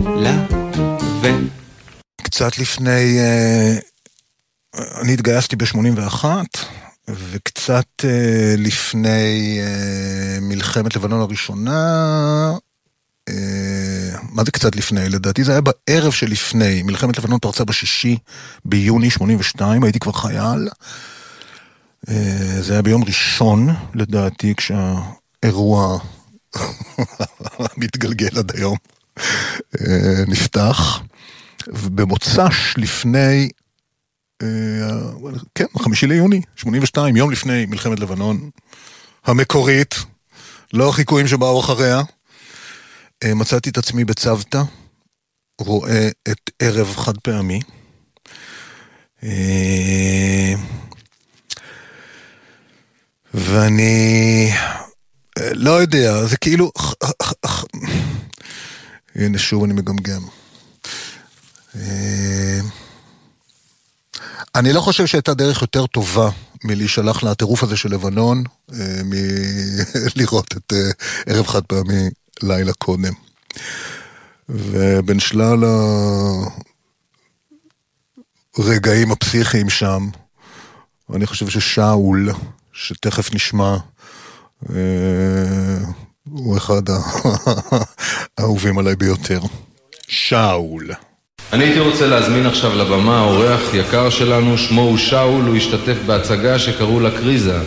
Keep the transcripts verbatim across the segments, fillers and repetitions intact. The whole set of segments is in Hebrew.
לבן. קצת לפני, אני התגייסתי ב-שמונים ואחת, וקצת לפני מלחמת לבנון הראשונה, מה זה קצת לפני? לדעתי זה היה בערב שלפני, מלחמת לבנון פרצה בשישי ביוני שמונים ושתיים, הייתי כבר חייל, זה היה ביום ראשון לדעתי, כשהאירוע מתגלגל עד היום נפתח, ובמוצ"ש לפני, כן, חמישי ליוני שמונים ושתיים, יום לפני מלחמת לבנון המקורית, לא החיקויים שבאו אחריה, מצאתי את עצמי בצוותא, רואה את ערב חד פעמי, ואני לא יודע, זה כאילו, הנה שוב אני מגמגם. אני לא חושב שהייתה דרך יותר טובה מלהישלח לטירוף הזה של לבנון, מלראות את ערב חד פעמי לילה קודם. ובין שלל הרגעים הפסיכיים שם, אני חושב ששאול, שתכף נשמע, הוא אחד האהובים עליי ביותר. שאול. אני הייתי רוצה להזמין עכשיו לבמה אורח יקר שלנו, שמו הוא שאול, הוא השתתף בהצגה שקראו לה קריזה.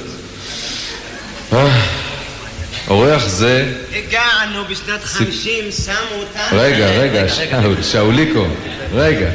אורח זה... הגענו בשנת חמישים, שמו אותנו... רגע, רגע, שאול, שאוליקו, רגע.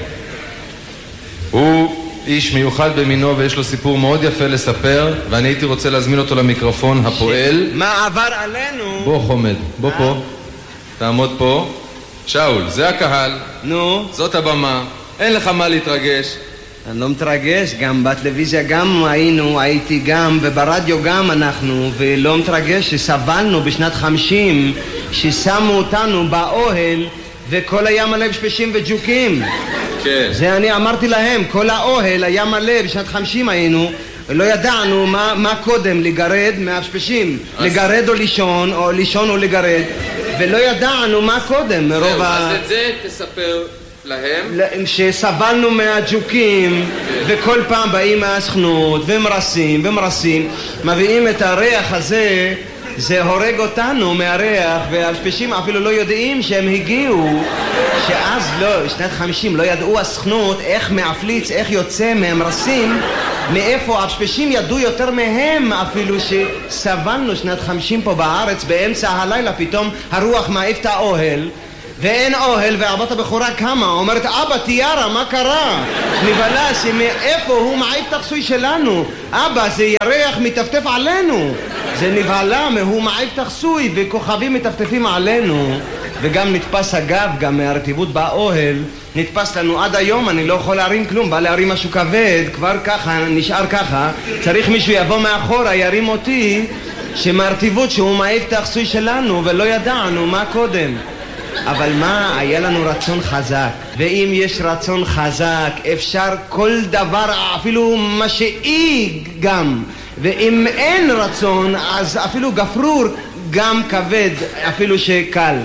הוא איש מיוחד במינו ויש לו סיפור מאוד יפה לספר, ואני הייתי רוצה להזמין אותו למיקרופון הפועל. מה עבר עלינו? בוא חומד, בוא פה, תעמוד פה. שאול, זה הקהל. נו? זאת הבמה, אין לך מה להתרגש. אני לא מתרגש, גם בטלוויזיה גם היינו, הייתי גם, וברדיו גם אנחנו, ולא מתרגש שסבלנו בשנת חמישים, ששמו אותנו באוהל, וכל היה מלא בשפשים וג'וקים. כן. זה אני אמרתי להם, כל האוהל היה מלא, בשנת חמישים היינו, ולא ידענו מה, מה קודם, לגרד מהשפשים, אז... לגרד או לישון, או לישון או לגרד, ולא ידענו מה קודם, מרוב זהו, ה... אז את זה תספר להם. שסבלנו מהג'וקים, וכל פעם באים מהסכנות, ומרסים, ומרסים, מביאים את הריח הזה, זה הורג אותנו מהריח, והשפשים אפילו לא יודעים שהם הגיעו, שאז לא, שנת חמישים, לא ידעו הסכנות איך מעפליץ, איך יוצא מהם רסים, מאיפה השפשים ידעו יותר מהם אפילו שסבלנו שנת חמישים פה בארץ, באמצע הלילה פתאום הרוח מעיף את האוהל, ואין אוהל, ואבת הבכורה קמה, אומרת, אבא תיארה, מה קרה? נבלה שמאיפה הוא מעיף את הכסוי שלנו, אבא זה ירח מטפטף עלינו, זה נבהלה, הוא מעיף את הכסוי וכוכבים מטפטפים עלינו, וגם נתפס הגב, גם מהרטיבות באוהל, נתפס לנו עד היום, אני לא יכול להרים כלום, בא להרים משהו כבד, כבר ככה, נשאר ככה, צריך מישהו יבוא מאחורה, ירים אותי, שמהרטיבות שהוא מעיף את הכסוי שלנו, ולא ידענו מה קודם. אבל מה, היה לנו רצון חזק, ואם יש רצון חזק אפשר כל דבר, אפילו משאי גם, ואם אין רצון אז אפילו גפרור גם כבד, אפילו שקל.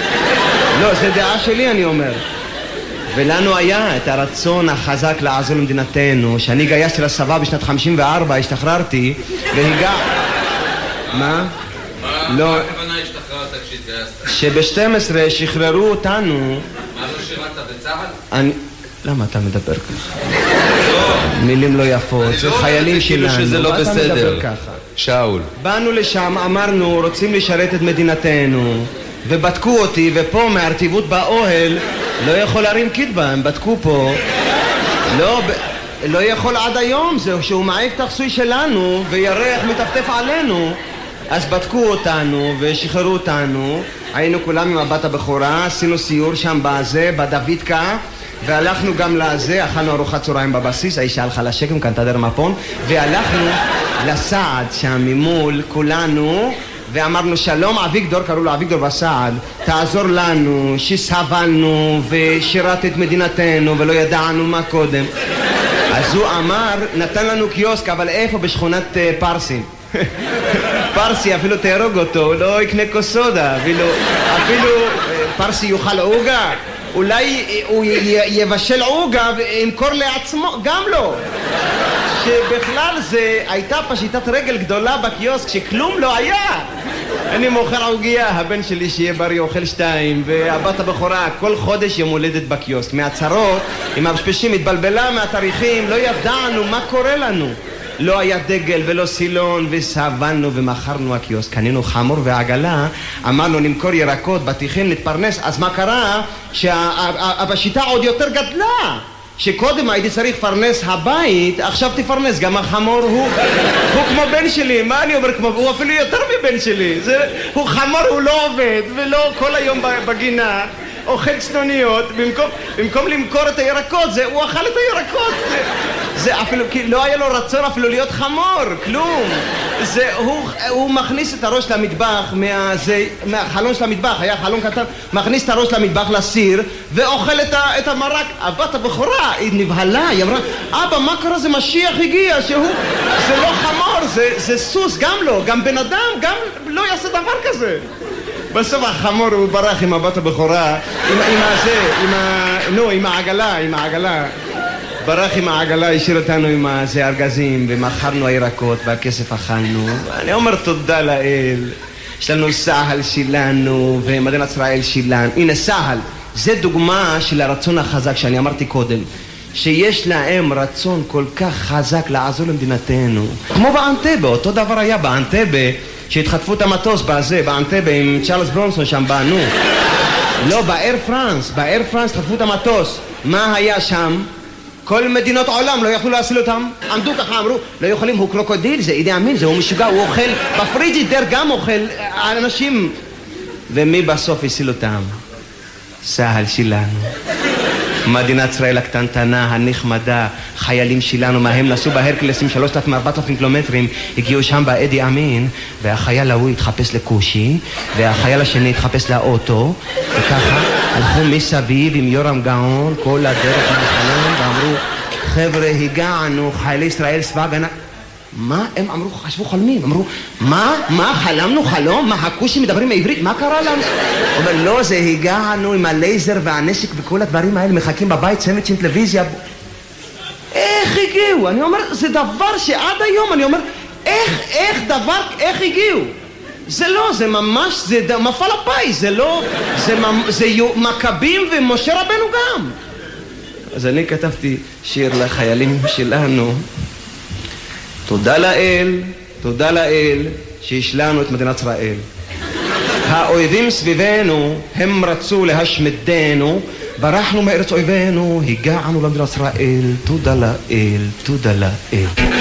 לא, זה דעה שלי אני אומר. ולנו היה את הרצון החזק לעזור למדינתנו, שאני גייסתי לצבא בשנת חמישים וארבע, השתחררתי והגע... מה? לא... שב-שתים עשרה שחררו אותנו. מה, לא שירת בצה"ל? אני... למה אתה מדבר ככה? מילים לא יפות, זה חיילים שלנו. שזה לא בסדר. שאול. באנו לשם, אמרנו, רוצים לשרת את מדינתנו, ובדקו אותי, ופה מהרטיבות באוהל לא יכול להרים כתבה, הם בדקו פה. לא, לא יכול עד היום, זהו שהוא מעיף את הכסוי שלנו, וירח מטפטף עלינו. אז בדקו אותנו ושחררו אותנו, היינו כולם עם הבת הבכורה, עשינו סיור שם בזה, בדוידקה, והלכנו גם לזה, אכלנו ארוחת צהריים בבסיס, האישה הלכה לשקם, קנתה דרמפון, והלכנו לסעד שם ממול, כולנו, ואמרנו שלום אביגדור, קראו לו אביגדור בסעד, תעזור לנו, שסבלנו ושירת את מדינתנו ולא ידענו מה קודם. אז הוא אמר, נתן לנו קיוסק, אבל איפה? בשכונת uh, פרסים. פרסי אפילו תהרוג אותו, לא יקנה כוס סודה, אפילו, אפילו פרסי יאכל עוגה, אולי הוא יבשל עוגה וימכור לעצמו, גם לא. שבכלל זה הייתה פשיטת רגל גדולה בקיוסק שכלום לא היה. אני מוכר עוגיה, הבן שלי שיהיה בריא אוכל שתיים, והבת הבכורה כל חודש יום הולדת בקיוסק. מהצרות, עם הפשפשים התבלבלה מהתאריכים, לא ידענו מה קורה לנו. לא היה דגל ולא סילון, וסבלנו ומכרנו הקיוסק. קנינו חמור ועגלה, אמרנו נמכור ירקות, בטיחים, נתפרנס. אז מה קרה? שהבשיטה עוד יותר גדלה. שקודם הייתי צריך לפרנס הבית, עכשיו תפרנס, גם החמור הוא, הוא כמו בן שלי. מה אני אומר כמו? הוא אפילו יותר מבן שלי. זה, הוא חמור, הוא לא עובד, ולא כל היום בגינה, אוכל צנוניות, במקום, במקום למכור את הירקות, זה, הוא אכל את הירקות. זה, זה אפילו, כי לא היה לו רצון אפילו להיות חמור, כלום. זה, הוא, הוא מכניס את הראש למטבח, מה, זה, מהחלון של המטבח, היה חלון קטן, מכניס את הראש למטבח לסיר, ואוכל את, ה, את המרק. הבת הבכורה, היא נבהלה, היא אמרה, אבא, מה קרה? זה משיח הגיע, שהוא, זה לא חמור, זה, זה סוס, גם לא, גם בן אדם, גם לא יעשה דבר כזה. בסוף החמור הוא ברח עם הבת הבכורה, עם, עם הזה, עם ה... נו, עם העגלה, עם העגלה. ברח עם העגלה, השאיר אותנו עם הזה ארגזים, ומכרנו הירקות, והכסף אכלנו. אני אומר תודה לאל. יש לנו סהל שלנו, ומדינת ישראל שלנו. הנה סהל, זה דוגמה של הרצון החזק שאני אמרתי קודם. שיש להם רצון כל כך חזק לעזור למדינתנו. כמו באנטבה, אותו דבר היה באנטבה, שהתחטפו את המטוס בזה, באנטבה עם צ'ארלס ברונסון שם באנו. לא, באר פרנס, באר פרנס התחטפו את המטוס. מה היה שם? כל מדינות העולם לא יכלו להסיל אותם. עמדו ככה, אמרו, לא יכולים, הוא קרוקודיל, זה אידי אמין, זה הוא משוגע, הוא אוכל, בפריג'ידר גם אוכל אנשים. ומי בסוף הסיל אותם? סהל שלנו. מדינת ישראל הקטנטנה, הנחמדה, חיילים שלנו, מה הם נסעו בהרקלסים שלושת אלפים ארבעת אלפים קילומטרים, הגיעו שם באדי אמין, והחייל ההוא התחפש לקושי, והחייל השני התחפש לאוטו, וככה הלכו מסביב עם יורם גאון, כל הדרך מהחלום, ואמרו, חבר'ה, הגענו, חיילי ישראל צבא הגנה. מה? הם אמרו, חשבו חולמים, אמרו, מה? מה? חלמנו חלום? מה? הכושים מדברים בעברית? מה קרה לנו? הוא אומר, לא, זה הגענו עם הלייזר והנשק וכל הדברים האלה, מחכים בבית, סנדוויץ' עם טלוויזיה. איך הגיעו? אני אומר, זה דבר שעד היום, אני אומר, איך, איך דבר, איך הגיעו? זה לא, זה ממש, זה מפל הפיס, זה לא, זה, זה מכבים ומשה רבנו גם. אז אני כתבתי שיר לחיילים שלנו, תודה לאל, תודה לאל שיש לנו את מדינת ישראל. האויבים סביבנו, הם רצו להשמידנו, ברחנו מארץ אויבינו, הגענו למדינת ישראל, תודה לאל, תודה לאל.